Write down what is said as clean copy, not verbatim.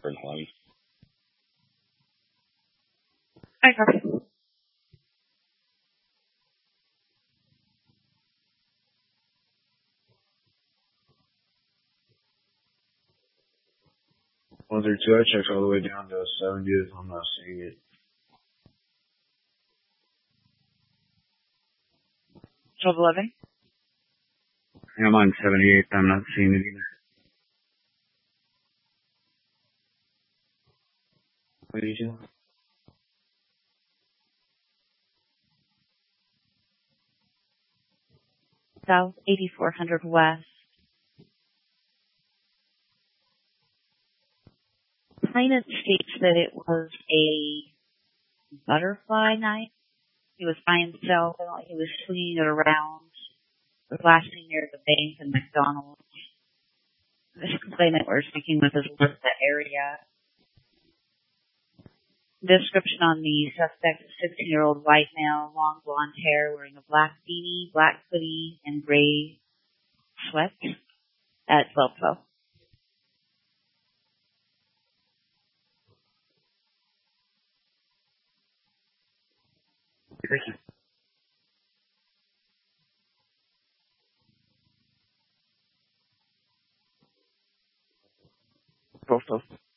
Hi, copy. One through two, I checked all the way down to 70. I'm not seeing it. 1211. I'm on 78. I'm not seeing it either. What did you do? South 8400 West. Plaintiff states that it was a butterfly knife. He was by himself. He was swinging it around. It was last seen near the bank and McDonald's. This complainant we're speaking with is lived that area. Description on the suspect: 16-year-old white male, long blonde hair, wearing a black beanie, black hoodie, and gray sweats at 12:12. Thank you. 12:12.